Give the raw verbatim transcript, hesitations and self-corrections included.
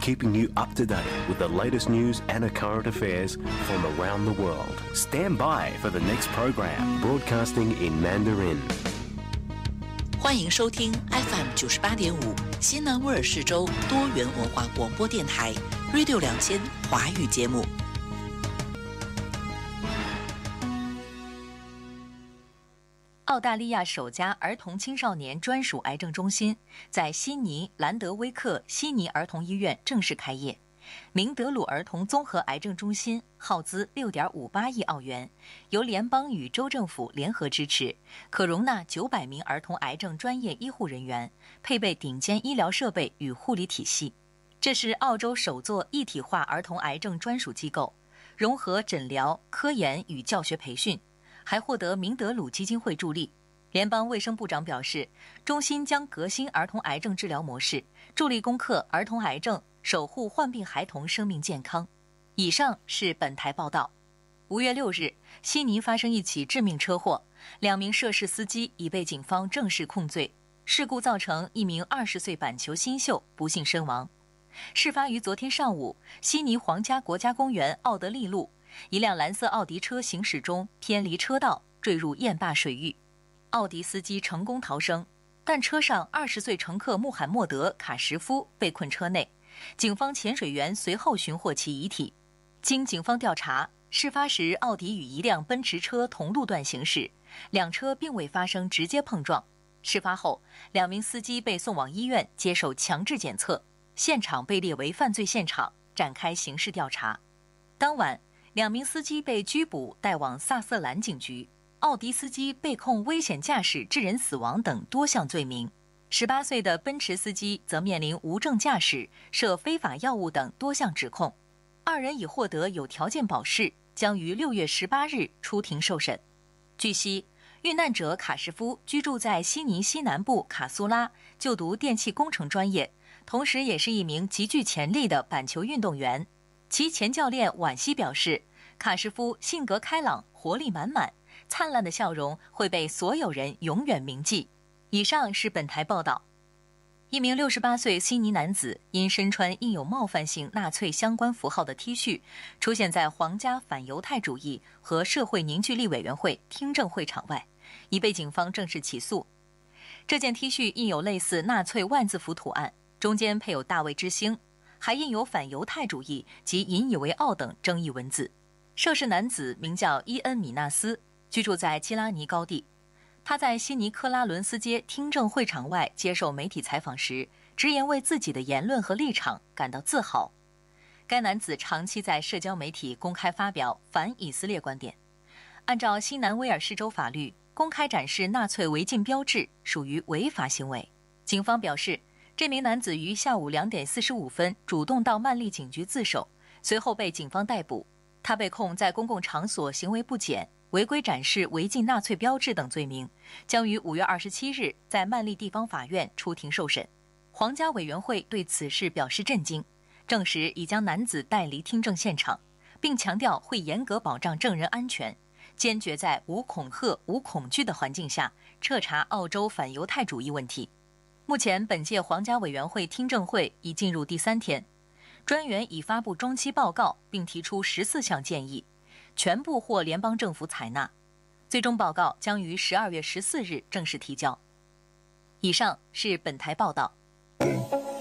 keeping you up to date with the latest news and current affairs from around the world. Stand by for the next program, broadcasting in Mandarin. 欢迎收听 F M 九十八点五西南威尔士州多元文化广播电台 Radio 两千华语节目。澳大利亚首家儿童青少年专属癌症中心在悉尼兰德威克悉尼儿童医院正式开业。明德鲁儿童综合癌症中心耗资 六点五八亿澳元，由联邦与州政府联合支持，可容纳九百名儿童癌症专业医护人员，配备顶尖医疗设备与护理体系。这是澳洲首座一体化儿童癌症专属机构，融合诊疗、科研与教学培训，还获得明德鲁基金会助力。联邦卫生部长表示，中心将革新儿童癌症治疗模式，助力攻克儿童癌症，守护患病孩童生命健康。以上是本台报道。五月六日，悉尼发生一起致命车祸，两名涉事司机已被警方正式控罪。事故造成一名二十岁板球新秀不幸身亡。事发于昨天上午，悉尼皇家国家公园奥德利路，一辆蓝色奥迪车行驶中偏离车道，坠入堰坝水域。奥迪司机成功逃生，但车上二十岁乘客穆罕默德·卡什夫被困车内。警方潜水员随后寻获其遗体。经警方调查，事发时奥迪与一辆奔驰车同路段行驶，两车并未发生直接碰撞。事发后，两名司机被送往医院接受强制检测，现场被列为犯罪现场，展开刑事调查。当晚，两名司机被拘捕，带往萨瑟兰警局。奥迪司机被控危险驾驶致人死亡等多项罪名。十八岁的奔驰司机则面临无证驾驶、涉非法药物等多项指控。二人已获得有条件保释，将于六月十八日出庭受审。据悉，遇难者卡什夫居住在悉尼西南部卡苏拉，就读电气工程专业，同时也是一名极具潜力的板球运动员。其前教练惋惜表示，卡什夫性格开朗，活力满满，灿烂的笑容会被所有人永远铭记。以上是本台报道。一名六十八岁悉尼男子因身穿印有冒犯性纳粹相关符号的 T 恤，出现在皇家反犹太主义和社会凝聚力委员会听证会场外，已被警方正式起诉。这件 T 恤印有类似纳粹万字符图案，中间配有大卫之星，还印有反犹太主义及引以为傲等争议文字。涉事男子名叫伊恩·米纳斯，居住在基拉尼高地。他在悉尼科拉伦斯街听证会场外接受媒体采访时，直言为自己的言论和立场感到自豪。该男子长期在社交媒体公开发表反以色列观点。按照新南威尔士州法律，公开展示纳粹违禁标志属于违法行为。警方表示，这名男子于下午两点四十五分主动到曼丽警局自首，随后被警方逮捕。他被控在公共场所行为不检、违规展示违禁纳粹标志等罪名，将于五月二十七日在曼丽地方法院出庭受审。皇家委员会对此事表示震惊，证实已将男子带离听证现场，并强调会严格保障证人安全，坚决在无恐吓、无恐惧的环境下彻查澳洲反犹太主义问题。目前，本届皇家委员会听证会已进入第三天，专员已发布中期报告，并提出十四项建议，全部获联邦政府采纳。最终报告将于十二月十四日正式提交。以上是本台报道。